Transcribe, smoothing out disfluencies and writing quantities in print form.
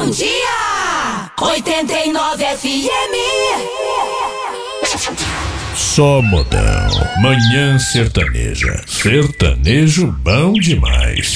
Bom dia! 89 FM. Só modão. Manhã sertaneja. Sertanejo bom demais.